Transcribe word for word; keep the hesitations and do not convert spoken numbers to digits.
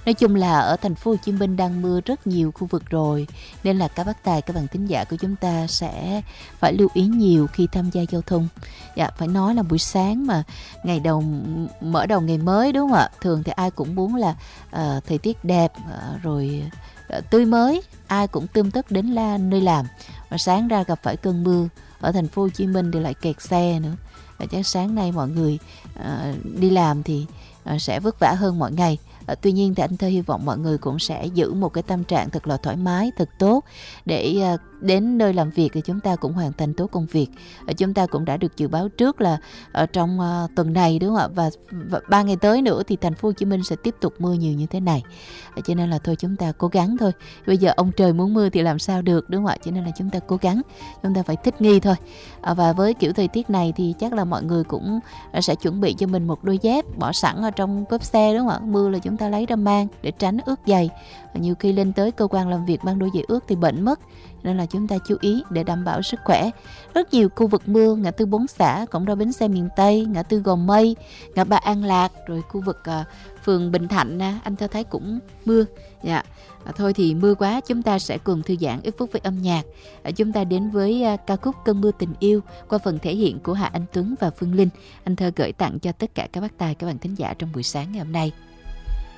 Nói chung là ở thành phố Hồ Chí Minh đang mưa rất nhiều khu vực rồi, nên là các bác tài, các bạn thính giả của chúng ta sẽ phải lưu ý nhiều khi tham gia giao thông. Dạ, phải nói là buổi sáng mà ngày đầu mở đầu ngày mới, đúng không ạ? Thường thì ai cũng muốn là uh, thời tiết đẹp, uh, rồi uh, tươi mới, ai cũng tươm tất đến la nơi làm. Mà sáng ra gặp phải cơn mưa, ở thành phố Hồ Chí Minh thì lại kẹt xe nữa. Và chắc sáng nay mọi người uh, đi làm thì uh, sẽ vất vả hơn mọi ngày. Uh, tuy nhiên thì anh Thơ hy vọng mọi người cũng sẽ giữ một cái tâm trạng thật là thoải mái, thật tốt, để uh, đến nơi làm việc thì chúng ta cũng hoàn thành tốt công việc. Uh, chúng ta cũng đã được dự báo trước là ở trong uh, tuần này, đúng không ạ? Và, và ba ngày tới nữa thì thành phố Hồ Chí Minh sẽ tiếp tục mưa nhiều như thế này. Uh, cho nên là thôi chúng ta cố gắng thôi. Bây giờ ông trời muốn mưa thì làm sao được, đúng không ạ? Cho nên là chúng ta cố gắng, chúng ta phải thích nghi thôi. Uh, và với kiểu thời tiết này thì chắc là mọi người cũng uh, sẽ chuẩn bị cho mình một đôi dép bỏ sẵn ở trong cốp xe, đúng không ạ? Mưa là chúng ta lấy ra mang để tránh ướt giày. Uh, nhiều khi lên tới cơ quan làm việc mang đôi giày ướt thì bệnh mất. Nên là chúng ta chú ý để đảm bảo sức khỏe. Rất nhiều khu vực mưa, ngã tư Bốn Xã, cổng ra bến xe miền Tây, ngã tư Gò Mây, ngã ba An Lạc, rồi khu vực uh, phường Bình Thạnh, uh, anh Thơ thấy cũng mưa. Dạ. À, thôi thì mưa quá, chúng ta sẽ cùng thư giãn ít phút với âm nhạc. À, chúng ta đến với uh, ca khúc Cơn Mưa Tình Yêu qua phần thể hiện của Hà Anh Tuấn và Phương Linh. Anh Thơ gửi tặng cho tất cả các bác tài, các bạn thính giả trong buổi sáng ngày hôm nay.